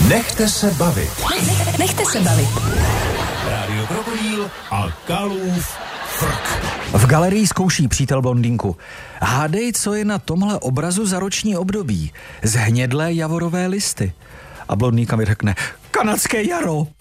Nechte se bavit. Nechte se bavit. Rádio Krokodýl a Kalův frk. V galerii zkouší přítel blondýnku. Hádej, co je na tomhle obrazu za roční období. Zhnědlé javorové listy. A blondýnka mi řekne, kanadské jaro.